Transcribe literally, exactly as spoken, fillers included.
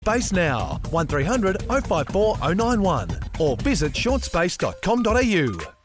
Space now, one three hundred oh five four oh nine one or visit shortspace dot com dot a u.